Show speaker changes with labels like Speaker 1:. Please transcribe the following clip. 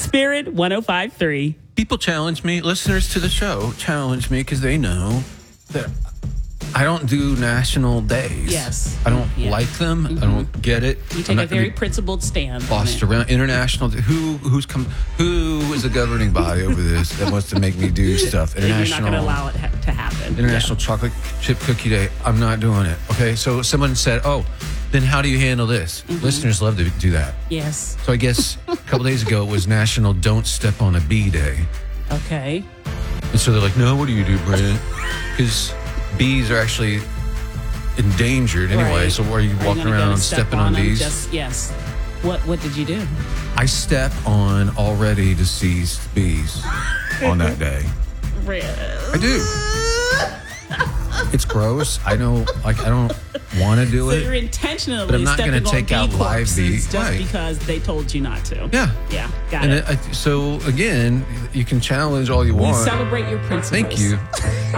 Speaker 1: Spirit 105.3.
Speaker 2: People challenge me, listeners to the show challenge me because they know that I don't do national days.
Speaker 1: Yes.
Speaker 2: I don't like them. I don't get it.
Speaker 1: You take a very principled stand.
Speaker 2: Bossed around international. Who is the governing body over this that wants to make me do stuff?
Speaker 1: International. You're not going to allow it to happen.
Speaker 2: International Chocolate Chip Cookie Day. I'm not doing it. Okay. So someone said, "Oh, then how do you handle this?" Listeners love to do that.
Speaker 1: Yes.
Speaker 2: So I guess a couple days ago it was National Don't Step on a Bee Day.
Speaker 1: Okay.
Speaker 2: And so they're like, "No, what do you do, Brent?" Because bees are actually endangered anyway.
Speaker 1: Right.
Speaker 2: So are you walking around stepping on bees?
Speaker 1: Yes. What did you do?
Speaker 2: I step on already deceased bees on that day.
Speaker 1: Really?
Speaker 2: I do. It's gross. I know. Like I don't want to do
Speaker 1: So
Speaker 2: it.
Speaker 1: you're intentionally
Speaker 2: But I'm not
Speaker 1: stepping
Speaker 2: gonna
Speaker 1: on
Speaker 2: take out
Speaker 1: bee
Speaker 2: live
Speaker 1: corpses
Speaker 2: bees.
Speaker 1: just
Speaker 2: Right.
Speaker 1: because they told you not to.
Speaker 2: Yeah.
Speaker 1: Yeah. Got
Speaker 2: And
Speaker 1: it.
Speaker 2: so again, you can challenge all you
Speaker 1: We
Speaker 2: want.
Speaker 1: celebrate your principles.
Speaker 2: Thank you.